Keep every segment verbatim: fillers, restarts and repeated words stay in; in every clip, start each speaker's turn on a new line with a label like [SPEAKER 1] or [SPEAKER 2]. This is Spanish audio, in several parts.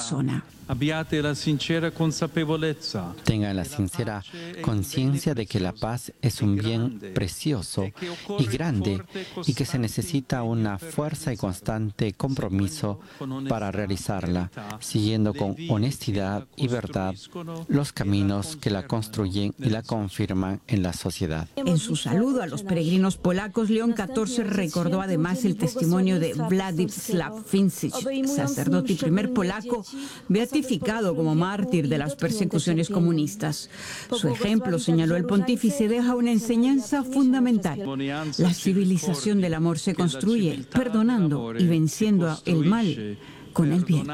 [SPEAKER 1] persona.
[SPEAKER 2] Abbiate la sincera consapevolezza.
[SPEAKER 3] Tengan la sincera conciencia de que la paz es un bien precioso y grande y que se necesita una fuerza y constante compromiso para realizarla, siguiendo con honestidad y verdad los caminos que la construyen y la confirman en la sociedad.
[SPEAKER 1] En su saludo a los peregrinos polacos, León catorce recordó además el testimonio de Władysław Fincich, sacerdote y primer polaco beatificado como mártir de las persecuciones comunistas. Su ejemplo, señaló el pontífice, deja una enseñanza fundamental. La civilización del amor se construye perdonando y venciendo el mal con el bien.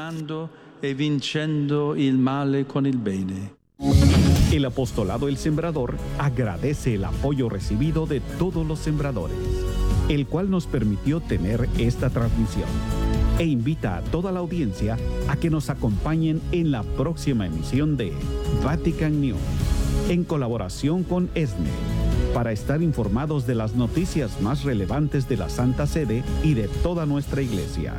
[SPEAKER 4] El Apostolado El Sembrador agradece el apoyo recibido de todos los sembradores, el cual nos permitió tener esta transmisión, e invita a toda la audiencia a que nos acompañen en la próxima emisión de Vatican News, en colaboración con ESNE, para estar informados de las noticias más relevantes de la Santa Sede y de toda nuestra Iglesia.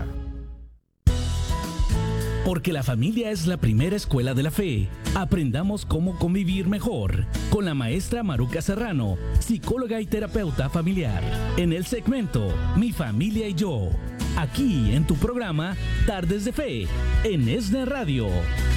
[SPEAKER 5] Porque la familia es la primera escuela de la fe. Aprendamos cómo convivir mejor con la maestra Maruca Serrano, psicóloga y terapeuta familiar, en el segmento Mi Familia y Yo, aquí en tu programa Tardes de Fe, en ESNE Radio.